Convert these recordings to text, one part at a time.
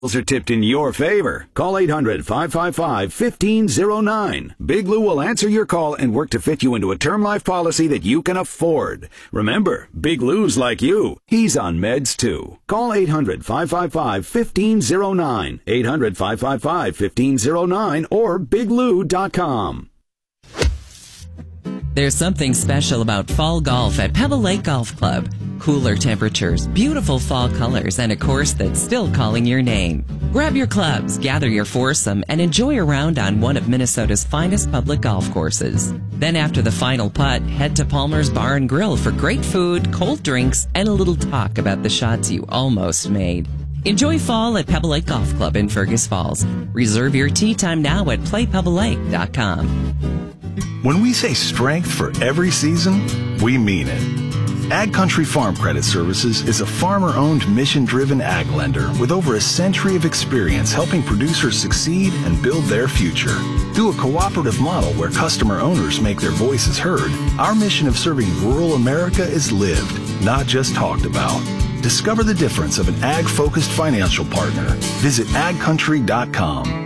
are tipped in your favor. Call 800-555-1509. Big Lou will answer your call and work to fit you into a term life policy that you can afford. Remember, Big Lou's like you. He's on meds too. Call 800-555-1509. 800-555-1509 or biglou.com. There's something special about fall golf at Pebble Lake Golf Club. Cooler temperatures, beautiful fall colors, and a course that's still calling your name. Grab your clubs, gather your foursome, and enjoy a round on one of Minnesota's finest public golf courses. Then after the final putt, head to Palmer's Bar and Grill for great food, cold drinks, and a little talk about the shots you almost made. Enjoy fall at Pebble Lake Golf Club in Fergus Falls. Reserve your tee time now at playpebblelake.com. When we say strength for every season, we mean it. Ag Country Farm Credit Services is a farmer-owned, mission-driven ag lender with over a century of experience helping producers succeed and build their future. Through a cooperative model where customer owners make their voices heard, our mission of serving rural America is lived, not just talked about. Discover the difference of an ag-focused financial partner. Visit agcountry.com.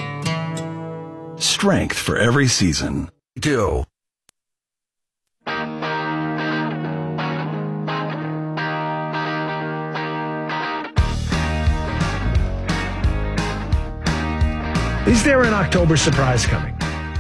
Strength for every season. Do. Is there an October surprise coming?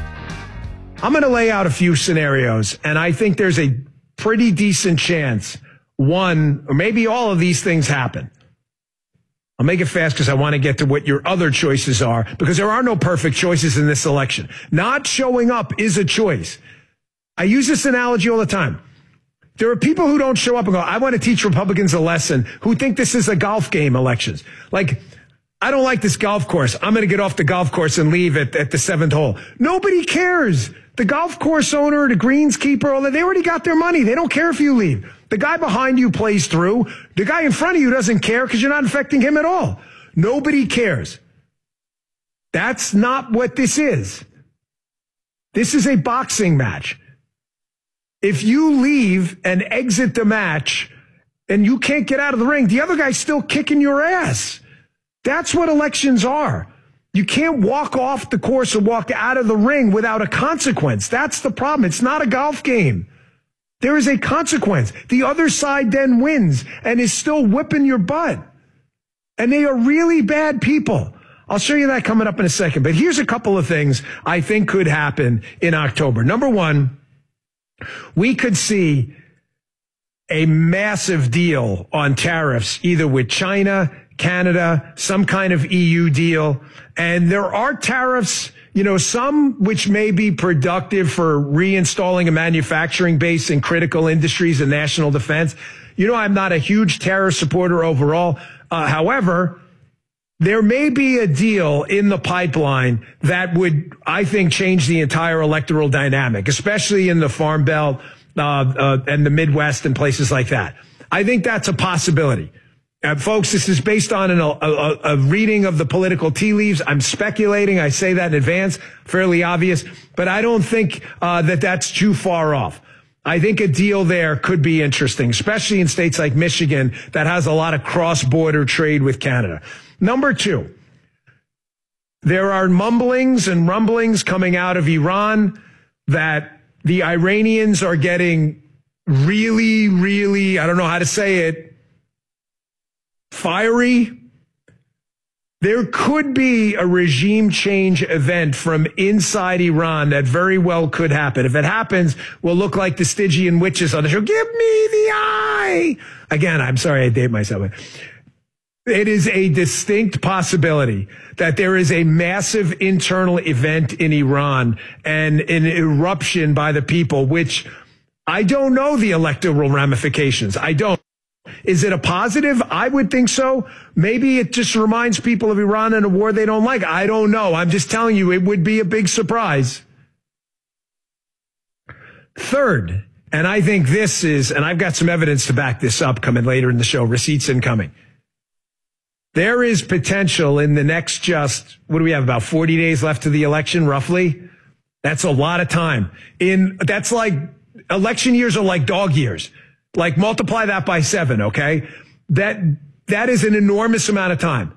I'm going to lay out a few scenarios, and I think there's a pretty decent chance one or maybe all of these things happen. I'll make it fast because I want to get to what your other choices are, because there are no perfect choices in this election. Not showing up is a choice. I use this analogy all the time. There are people who don't show up and go, I want to teach Republicans a lesson, who think this is a golf game elections. Like, I don't like this golf course. I'm going to get off the golf course and leave at the seventh hole. Nobody cares. The golf course owner, the greenskeeper, all that, they already got their money. They don't care if you leave. The guy behind you plays through. The guy in front of you doesn't care because you're not affecting him at all. Nobody cares. That's not what this is. This is a boxing match. If you leave and exit the match and you can't get out of the ring, the other guy's still kicking your ass. That's what elections are. You can't walk off the course or walk out of the ring without a consequence. That's the problem. It's not a golf game. There is a consequence. The other side then wins and is still whipping your butt. And they are really bad people. I'll show you that coming up in a second. But here's a couple of things I think could happen in October. Number one, we could see a massive deal on tariffs, either with China, Canada, some kind of EU deal. And there are tariffs, some which may be productive for reinstalling a manufacturing base in critical industries and national defense. I'm not a huge tariff supporter overall. However, there may be a deal in the pipeline that would, I think, change the entire electoral dynamic, especially in the Farm Belt and the Midwest and places like that. I think that's a possibility. Folks, this is based on a reading of the political tea leaves. I'm speculating. I say that in advance, fairly obvious, but I don't think that that's too far off. I think a deal there could be interesting, especially in states like Michigan that has a lot of cross-border trade with Canada. Number two, there are mumblings and rumblings coming out of Iran that the Iranians are getting really, really, I don't know how to say it, fiery. There could be a regime change event from inside Iran that very well could happen. If it happens, we'll look like the Stygian witches on the show. Give me the eye. Again, I'm sorry I date myself. It is a distinct possibility that there is a massive internal event in Iran and an eruption by the people, which I don't know the electoral ramifications. I don't. Is it a positive? I would think so. Maybe it just reminds people of Iran and a war they don't like. I don't know. I'm just telling you, it would be a big surprise. Third, and I think this is, and I've got some evidence to back this up coming later in the show, receipts incoming. There is potential in the next what do we have, about 40 days left to the election, roughly? That's a lot of time. That's like, election years are like dog years. Like multiply that by 7, okay? That is an enormous amount of time.